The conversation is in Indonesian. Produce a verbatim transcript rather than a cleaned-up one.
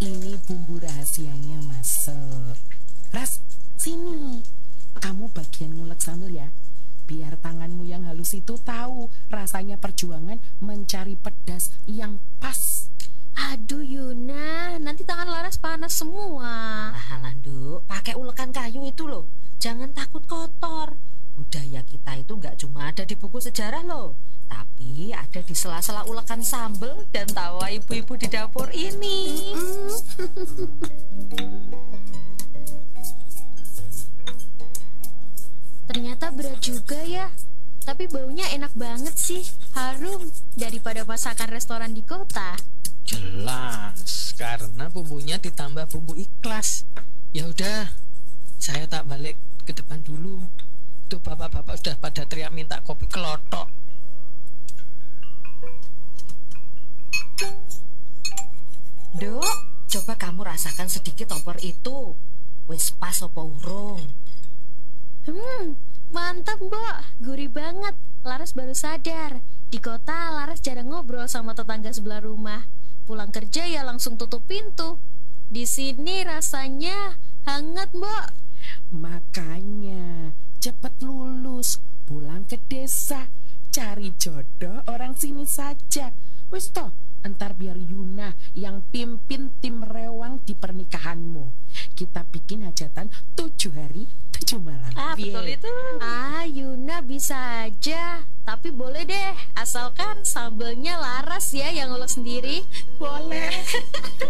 Ini bumbu rahasianya masuk. Ras, sini. Kamu bagian ngulek sambal ya. Biar tanganmu yang halus itu tahu rasanya perjuangan mencari pedas yang pas. Aduh Yuna, nanti tangan Laras panas semua. Alah, Nduk, pakai ulekan kayu itu loh. Jangan takut kotor. Budaya kita itu nggak cuma ada di buku sejarah loh, tapi ada di sela-sela ulekan sambel dan tawa ibu-ibu di dapur ini. Ternyata berat juga ya. Tapi baunya enak banget sih, harum daripada masakan restoran di kota. Jelas, karena bumbunya ditambah bumbu ikhlas. Ya udah, saya tak balik ke depan dulu. Tuh bapak-bapak sudah pada teriak minta kopi kelotok. Dok, coba kamu rasakan sedikit opor itu. Wis pas apa urung? Hmm, mantap Mbok, gurih banget. Laras baru sadar, di kota Laras jarang ngobrol sama tetangga sebelah rumah. Pulang kerja ya langsung tutup pintu. Di sini rasanya hangat Mbok. Makanya cepet lulus, pulang ke desa, cari jodoh orang sini saja. Wis toh, entar biar Yuna yang pimpin tim rewang di pernikahanmu. Kita bikin hajatan tujuh hari tujuh malam. Ah, betul Piye? itu. Ah, Yuna bisa aja. Tapi boleh deh, asalkan sambelnya Laras ya yang ngulek sendiri. Boleh.